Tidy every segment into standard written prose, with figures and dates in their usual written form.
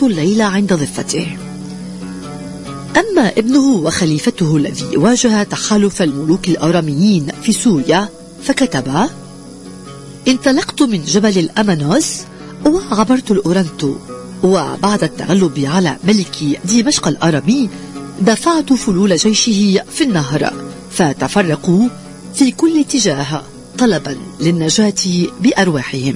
يبيت الليل عند ضفته. أما ابنه وخليفته الذي واجه تحالف الملوك الآراميين في سوريا فكتب: انطلقت من جبل الأمانوس وعبرت الأورنتو، وبعد التغلب على ملك دمشق الآرامي دفعت فلول جيشه في النهر، فتفرقوا في كل اتجاه طلبا للنجاة بأرواحهم.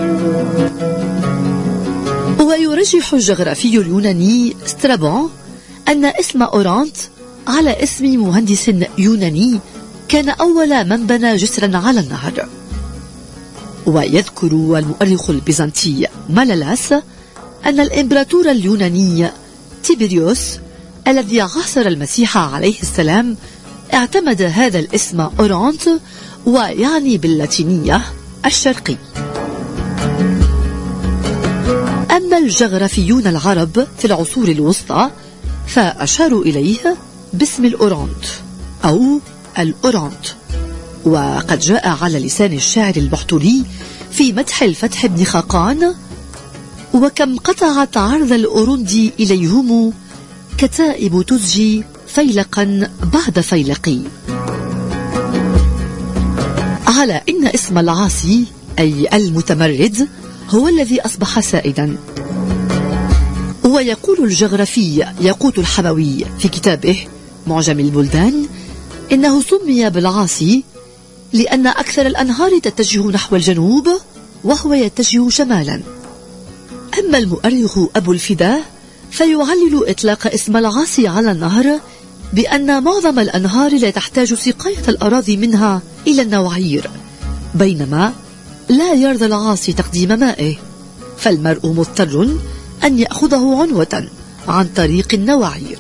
ويرجح الجغرافي اليوناني سترابون أن اسم أورانت على اسم مهندس يوناني كان أول من بنى جسرا على النهر. ويذكر المؤرخ البيزنطي ماللاس أن الإمبراطور اليوناني تيبريوس الذي عاصر المسيح عليه السلام اعتمد هذا الاسم أورانت، ويعني باللاتينية الشرقي. أما الجغرافيون العرب في العصور الوسطى فأشاروا إليه باسم الأورانت أو الأورانت، وقد جاء على لسان الشاعر البحتري في مدح الفتح بن خاقان: وكم قطعت عرض الأورندي إليهم كتائب تزجي فيلقا بعد فيلق. على إن اسم العاصي أي المتمرد هو الذي أصبح سائدا. ويقول الجغرافي ياقوت الحموي في كتابه معجم البلدان إنه سمي بالعاصي لأن أكثر الأنهار تتجه نحو الجنوب وهو يتجه شمالا. أما المؤرخ أبو الفداء فيعلل إطلاق اسم العاصي على النهر بأن معظم الأنهار لا تحتاج سقاية الأراضي منها إلى النواعير، بينما لا يرضى العاصي تقديم مائه، فالمرء مضطر أن يأخذه عنوة عن طريق النواعير.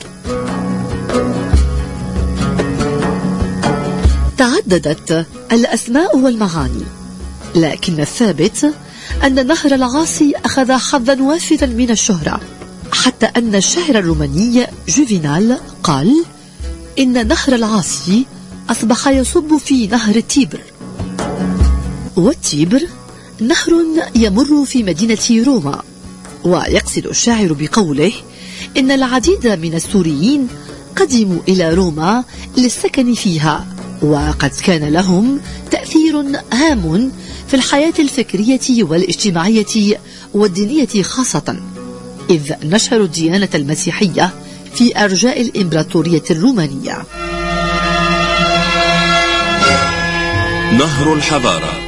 تعددت الأسماء والمعاني، لكن الثابت أن نهر العاصي أخذ حظا وافرا من الشهرة، حتى أن الشاعر الروماني جوفينال قال إن نهر العاصي أصبح يصب في نهر التيبر. والتيبر نهر يمر في مدينة روما. ويقصد الشاعر بقوله إن العديد من السوريين قدموا إلى روما للسكن فيها، وقد كان لهم تأثير هام في الحياة الفكرية والاجتماعية والدينية خاصة، إذ نشروا الديانة المسيحية في أرجاء الإمبراطورية الرومانية. نهر الحضارة.